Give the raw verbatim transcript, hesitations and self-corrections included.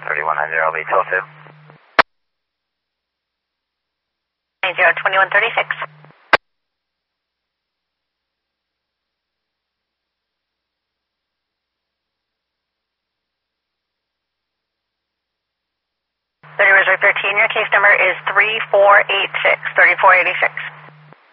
thirty-one ninety, L B two oh two. nine zero twenty-one thirty-six. thirty Reserve thirteen, your case number is three four eight six, thirty-four eighty-six.